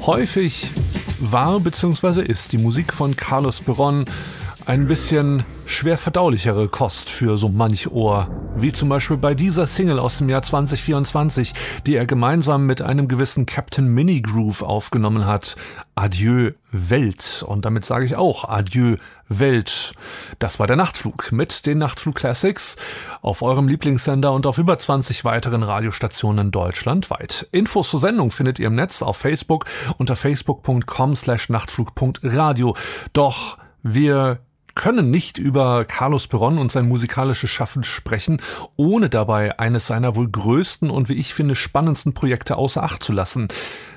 Häufig war bzw. ist die Musik von Carlos Perón ein bisschen schwer verdaulichere Kost für so manch Ohr, wie zum Beispiel bei dieser Single aus dem Jahr 2024, die er gemeinsam mit einem gewissen Captain Minigroove aufgenommen hat. Adieu Welt. Und damit sage ich auch Adieu Welt. Das war der Nachtflug mit den Nachtflug Classics auf eurem Lieblingssender und auf über 20 weiteren Radiostationen deutschlandweit. Infos zur Sendung findet ihr im Netz auf Facebook unter facebook.com/nachtflug.radio. Doch wir können nicht über Carlos Perón und sein musikalisches Schaffen sprechen, ohne dabei eines seiner wohl größten und wie ich finde spannendsten Projekte außer Acht zu lassen.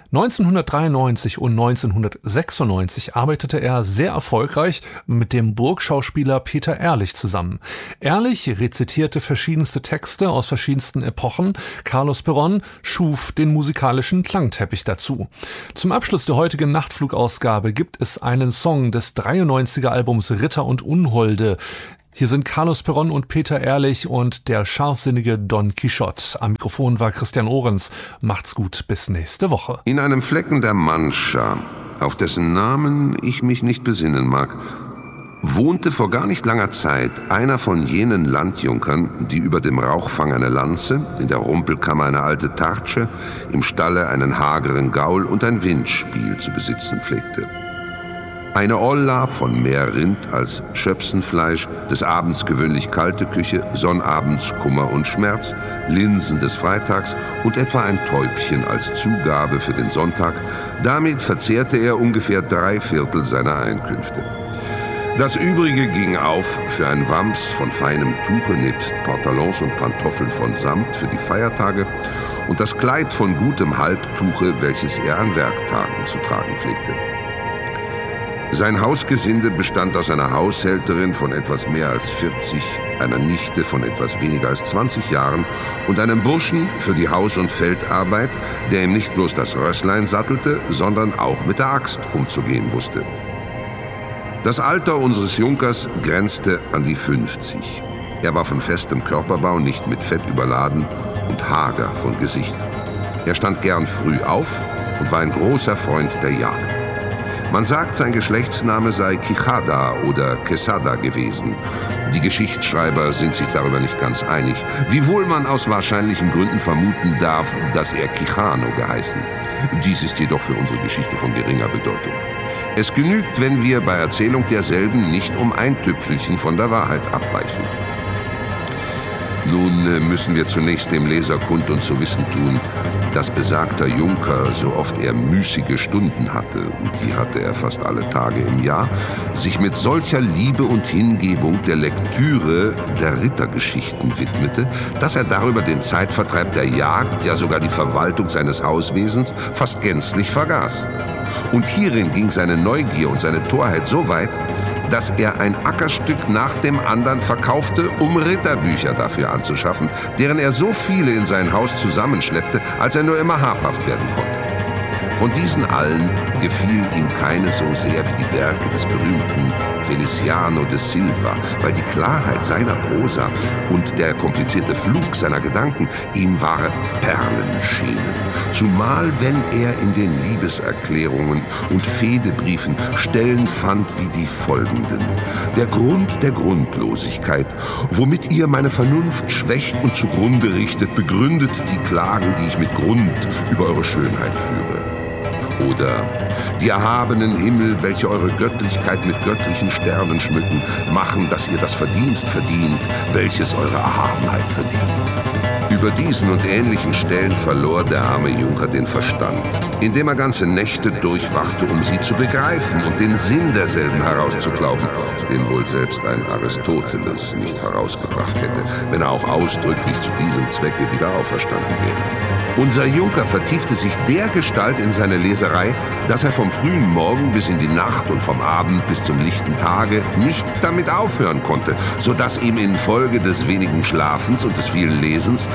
1993 und 1996 arbeitete er sehr erfolgreich mit dem Burgschauspieler Peter Ehrlich zusammen. Ehrlich rezitierte verschiedenste Texte aus verschiedensten Epochen. Carlos Perón schuf den musikalischen Klangteppich dazu. Zum Abschluss der heutigen Nachtflugausgabe gibt es einen Song des 93er Albums Ritter und Unholde. Hier sind Carlos Perón und Peter Ehrlich und der scharfsinnige Don Quixote. Am Mikrofon war Christian Ohrens. Macht's gut, bis nächste Woche. In einem Flecken der Mancha, auf dessen Namen ich mich nicht besinnen mag, wohnte vor gar nicht langer Zeit einer von jenen Landjunkern, die über dem Rauchfang eine Lanze, in der Rumpelkammer eine alte Tartsche, im Stalle einen hageren Gaul und ein Windspiel zu besitzen pflegte. Eine Olla von mehr Rind als Schöpsenfleisch, des Abends gewöhnlich kalte Küche, sonnabends Kummer und Schmerz, Linsen des Freitags und etwa ein Täubchen als Zugabe für den Sonntag. Damit verzehrte er ungefähr 3/4 seiner Einkünfte. Das Übrige ging auf für ein Wams von feinem Tuche nebst Pantalons und Pantoffeln von Samt für die Feiertage und das Kleid von gutem Halbtuche, welches er an Werktagen zu tragen pflegte. Sein Hausgesinde bestand aus einer Haushälterin von etwas mehr als 40, einer Nichte von etwas weniger als 20 Jahren und einem Burschen für die Haus- und Feldarbeit, der ihm nicht bloß das Rösslein sattelte, sondern auch mit der Axt umzugehen wusste. Das Alter unseres Junkers grenzte an die 50. Er war von festem Körperbau, nicht mit Fett überladen und hager von Gesicht. Er stand gern früh auf und war ein großer Freund der Jagd. Man sagt, sein Geschlechtsname sei Quijada oder Quesada gewesen. Die Geschichtsschreiber sind sich darüber nicht ganz einig, wiewohl man aus wahrscheinlichen Gründen vermuten darf, dass er Quijano geheißen. Dies ist jedoch für unsere Geschichte von geringer Bedeutung. Es genügt, wenn wir bei Erzählung derselben nicht um ein Tüpfelchen von der Wahrheit abweichen. Nun müssen wir zunächst dem Leser kund und zu wissen tun, dass besagter Junker, so oft er müßige Stunden hatte, und die hatte er fast alle Tage im Jahr, sich mit solcher Liebe und Hingebung der Lektüre der Rittergeschichten widmete, dass er darüber den Zeitvertreib der Jagd, ja sogar die Verwaltung seines Hauswesens fast gänzlich vergaß. Und hierin ging seine Neugier und seine Torheit so weit, dass er ein Ackerstück nach dem anderen verkaufte, um Ritterbücher dafür anzuschaffen, deren er so viele in sein Haus zusammenschleppte, als er nur immer habhaft werden konnte. Von diesen allen gefielen ihm keine so sehr wie die Werke des berühmten Feliciano de Silva, weil die Klarheit seiner Prosa und der komplizierte Flug seiner Gedanken ihm wahre Perlen schienen. Zumal wenn er in den Liebeserklärungen und Fehdebriefen Stellen fand wie die folgenden: Der Grund der Grundlosigkeit, womit ihr meine Vernunft schwächt und zugrunde richtet, begründet die Klagen, die ich mit Grund über eure Schönheit führe. Oder die erhabenen Himmel, welche eure Göttlichkeit mit göttlichen Sternen schmücken, machen, dass ihr das Verdienst verdient, welches eure Erhabenheit verdient. Über diesen und ähnlichen Stellen verlor der arme Junker den Verstand, indem er ganze Nächte durchwachte, um sie zu begreifen und den Sinn derselben herauszuglauben, den wohl selbst ein Aristoteles nicht herausgebracht hätte, wenn er auch ausdrücklich zu diesem Zwecke wieder auferstanden wäre. Unser Junker vertiefte sich dergestalt in seine Leserei, dass er vom frühen Morgen bis in die Nacht und vom Abend bis zum lichten Tage nicht damit aufhören konnte, so dass ihm infolge des wenigen Schlafens und des vielen Lesens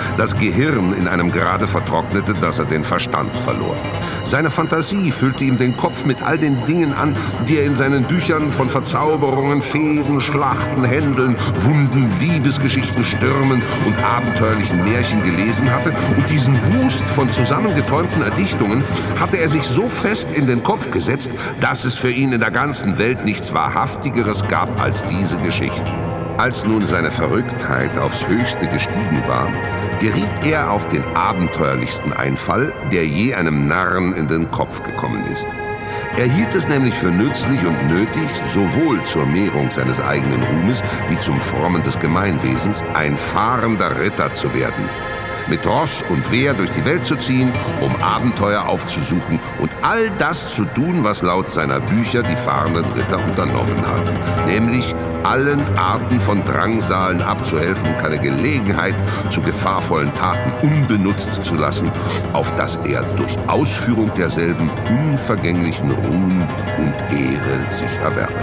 das Gehirn in einem Grade vertrocknete, dass er den Verstand verlor. Seine Fantasie füllte ihm den Kopf mit all den Dingen an, die er in seinen Büchern von Verzauberungen, Feen, Schlachten, Händeln, Wunden, Liebesgeschichten, Stürmen und abenteuerlichen Märchen gelesen hatte. Und diesen Wust von zusammengeträumten Erdichtungen hatte er sich so fest in den Kopf gesetzt, dass es für ihn in der ganzen Welt nichts Wahrhaftigeres gab als diese Geschichte. Als nun seine Verrücktheit aufs Höchste gestiegen war, geriet er auf den abenteuerlichsten Einfall, der je einem Narren in den Kopf gekommen ist. Er hielt es nämlich für nützlich und nötig, sowohl zur Mehrung seines eigenen Ruhmes wie zum Frommen des Gemeinwesens ein fahrender Ritter zu werden. Mit Ross und Wehr durch die Welt zu ziehen, um Abenteuer aufzusuchen und all das zu tun, was laut seiner Bücher die fahrenden Ritter unternommen haben. Nämlich allen Arten von Drangsalen abzuhelfen und keine Gelegenheit zu gefahrvollen Taten unbenutzt zu lassen, auf dass er durch Ausführung derselben unvergänglichen Ruhm und Ehre sich erwerbe.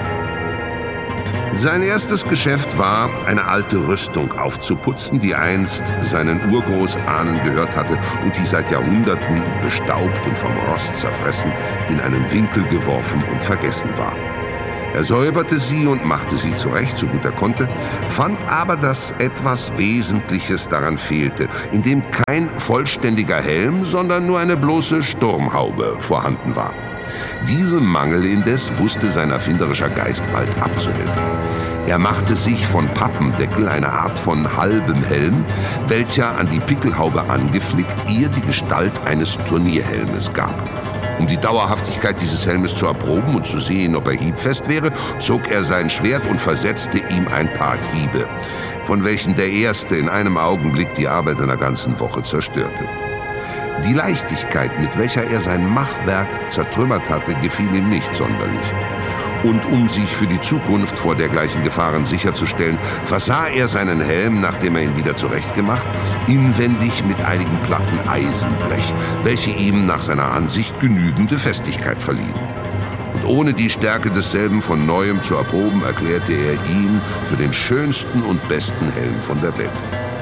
Sein erstes Geschäft war, eine alte Rüstung aufzuputzen, die einst seinen Urgroßahnen gehört hatte und die seit Jahrhunderten, bestaubt und vom Rost zerfressen, in einen Winkel geworfen und vergessen war. Er säuberte sie und machte sie zurecht, so gut er konnte, fand aber, dass etwas Wesentliches daran fehlte, in dem kein vollständiger Helm, sondern nur eine bloße Sturmhaube vorhanden war. Diesem Mangel indes wusste sein erfinderischer Geist bald abzuhelfen. Er machte sich von Pappendeckel eine Art von halbem Helm, welcher an die Pickelhaube angeflickt ihr die Gestalt eines Turnierhelmes gab. Um die Dauerhaftigkeit dieses Helmes zu erproben und zu sehen, ob er hiebfest wäre, zog er sein Schwert und versetzte ihm ein paar Hiebe, von welchen der erste in einem Augenblick die Arbeit einer ganzen Woche zerstörte. Die Leichtigkeit, mit welcher er sein Machwerk zertrümmert hatte, gefiel ihm nicht sonderlich. Und um sich für die Zukunft vor dergleichen Gefahren sicherzustellen, versah er seinen Helm, nachdem er ihn wieder zurechtgemacht, inwendig mit einigen Platten Eisenblech, welche ihm nach seiner Ansicht genügende Festigkeit verliehen. Und ohne die Stärke desselben von Neuem zu erproben, erklärte er ihn für den schönsten und besten Helm von der Welt.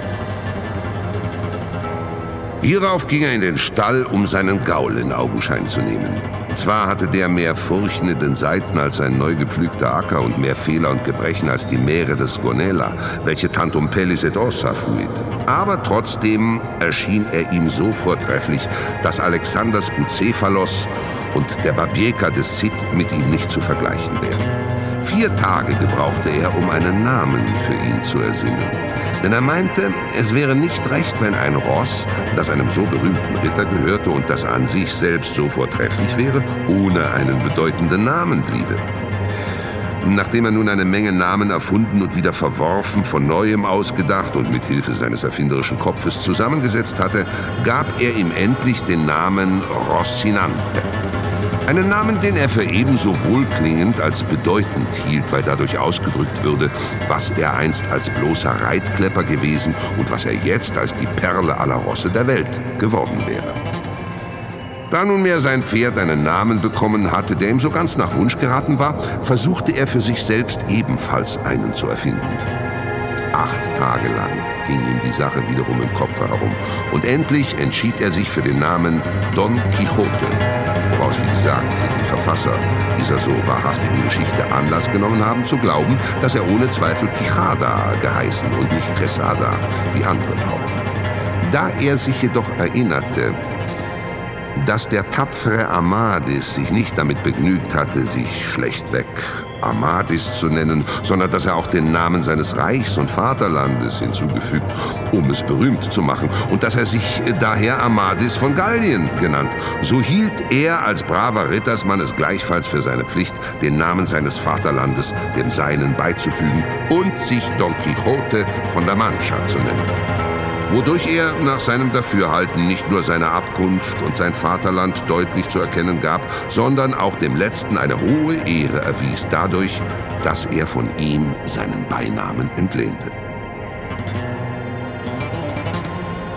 Hierauf ging er in den Stall, um seinen Gaul in Augenschein zu nehmen. Zwar hatte der mehr Furchen in den Seiten als ein neu gepflügter Acker und mehr Fehler und Gebrechen als die Meere des Gonella, welche tantum pellis et ossa fuit. Aber trotzdem erschien er ihm so vortrefflich, dass Alexanders Bucephalos und der Babieca des Cid mit ihm nicht zu vergleichen wären. 4 Tage gebrauchte er, um einen Namen für ihn zu ersinnen. Denn er meinte, es wäre nicht recht, wenn ein Ross, das einem so berühmten Ritter gehörte und das an sich selbst so vortrefflich wäre, ohne einen bedeutenden Namen bliebe. Nachdem er nun eine Menge Namen erfunden und wieder verworfen, von Neuem ausgedacht und mit Hilfe seines erfinderischen Kopfes zusammengesetzt hatte, gab er ihm endlich den Namen Rocinante. Einen Namen, den er für ebenso wohlklingend als bedeutend hielt, weil dadurch ausgedrückt würde, was er einst als bloßer Reitklepper gewesen und was er jetzt als die Perle aller Rosse der Welt geworden wäre. Da nunmehr sein Pferd einen Namen bekommen hatte, der ihm so ganz nach Wunsch geraten war, versuchte er für sich selbst ebenfalls einen zu erfinden. 8 Tage lang ging ihm die Sache wiederum im Kopfe herum und endlich entschied er sich für den Namen Don Quixote, woraus, wie gesagt, die Verfasser dieser so wahrhaftigen Geschichte Anlass genommen haben, zu glauben, dass er ohne Zweifel Quixada geheißen und nicht Quesada, wie andere behaupten. Da er sich jedoch erinnerte, dass der tapfere Amadis sich nicht damit begnügt hatte, sich schlechtweg Amadis zu nennen, sondern dass er auch den Namen seines Reichs und Vaterlandes hinzugefügt, um es berühmt zu machen, und dass er sich daher Amadis von Gallien genannt. So hielt er als braver Rittersmann es gleichfalls für seine Pflicht, den Namen seines Vaterlandes dem seinen beizufügen und sich Don Quixote von La Mancha zu nennen. Wodurch er nach seinem Dafürhalten nicht nur seine Abkunft und sein Vaterland deutlich zu erkennen gab, sondern auch dem Letzten eine hohe Ehre erwies, dadurch, dass er von ihm seinen Beinamen entlehnte.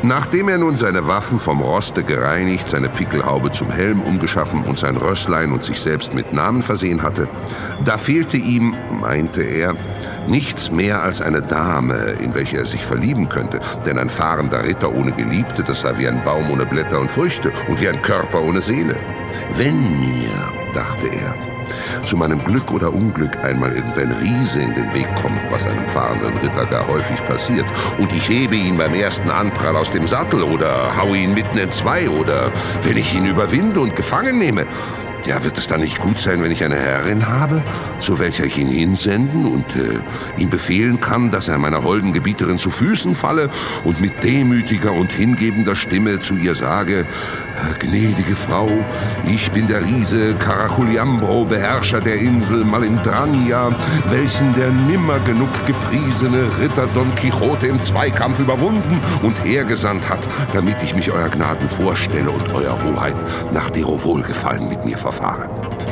Nachdem er nun seine Waffen vom Roste gereinigt, seine Pickelhaube zum Helm umgeschaffen und sein Rösslein und sich selbst mit Namen versehen hatte, da fehlte ihm, meinte er, nichts mehr als eine Dame, in welche er sich verlieben könnte. Denn ein fahrender Ritter ohne Geliebte, das sei wie ein Baum ohne Blätter und Früchte und wie ein Körper ohne Seele. Wenn mir, dachte er, zu meinem Glück oder Unglück einmal irgendein Riese in den Weg kommt, was einem fahrenden Ritter gar häufig passiert, und ich hebe ihn beim ersten Anprall aus dem Sattel oder haue ihn mitten entzwei oder wenn ich ihn überwinde und gefangen nehme, ja, wird es dann nicht gut sein, wenn ich eine Herrin habe, zu welcher ich ihn hinsenden und ihm befehlen kann, dass er meiner holden Gebieterin zu Füßen falle und mit demütiger und hingebender Stimme zu ihr sage: »Gnädige Frau, ich bin der Riese Caraculiambro, Beherrscher der Insel Malindrania, welchen der nimmer genug gepriesene Ritter Don Quixote im Zweikampf überwunden und hergesandt hat, damit ich mich euer Gnaden vorstelle und euer Hoheit nach dero Wohlgefallen mit mir verfahre.«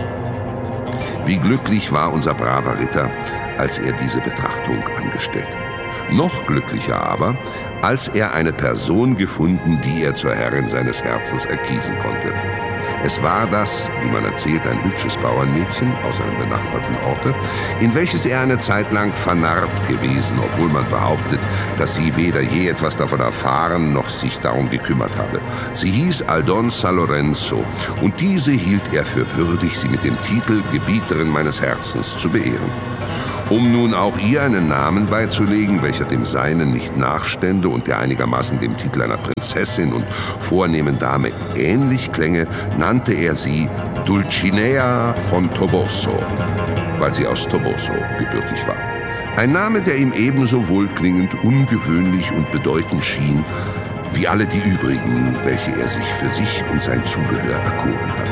Wie glücklich war unser braver Ritter, als er diese Betrachtung angestellt. Noch glücklicher aber, als er eine Person gefunden, die er zur Herrin seines Herzens erkiesen konnte. Es war das, wie man erzählt, ein hübsches Bauernmädchen aus einem benachbarten Orte, in welches er eine Zeit lang vernarrt gewesen, obwohl man behauptet, dass sie weder je etwas davon erfahren, noch sich darum gekümmert habe. Sie hieß Aldonza Lorenzo, und diese hielt er für würdig, sie mit dem Titel Gebieterin meines Herzens zu beehren. Um nun auch ihr einen Namen beizulegen, welcher dem seinen nicht nachstände und der einigermaßen dem Titel einer Prinzessin und vornehmen Dame ähnlich klänge, nannte er sie Dulcinea von Toboso, weil sie aus Toboso gebürtig war. Ein Name, der ihm ebenso wohlklingend, ungewöhnlich und bedeutend schien, wie alle die übrigen, welche er sich für sich und sein Zubehör erkoren hatte.